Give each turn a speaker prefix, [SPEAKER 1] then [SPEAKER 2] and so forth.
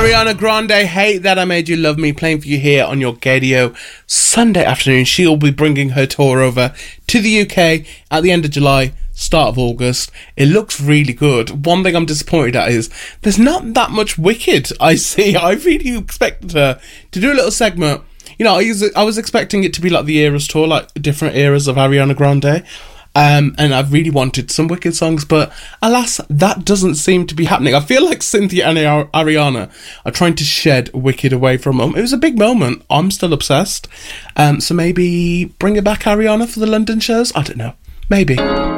[SPEAKER 1] Ariana Grande, Hate That I Made You Love Me, playing for you here on your Gaydio Sunday afternoon. She'll be bringing her tour over to the UK at the end of July, start of August. It looks really good. One thing I'm disappointed at is there's not that much Wicked I see. I really expected her to do a little segment. You know, I was expecting it to be like the Eras tour, like different eras of Ariana Grande. And I really wanted some Wicked songs, but alas, that doesn't seem to be happening. I feel like Cynthia and Ariana are trying to shed Wicked away from them. It was a big moment. I'm still obsessed. So maybe bring it back, Ariana, for the London shows? I don't know. Maybe.